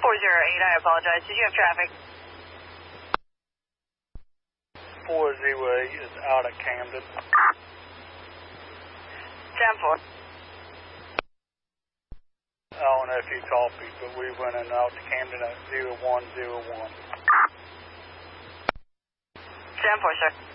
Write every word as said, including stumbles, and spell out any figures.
four zero eight, I apologize. Did you have traffic? four zero eight is out at Camden. ten four. I don't know if you copied, but we went in out to Camden at zero one zero one. ten four, sir.